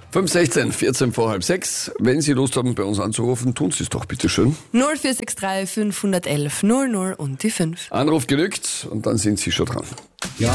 5:16, 14 vor halb 6. Wenn Sie Lust haben, bei uns anzurufen, tun Sie es doch bitte schön. 0463 511 00 und die 5. Anruf genügt und dann sind Sie schon dran. Ja,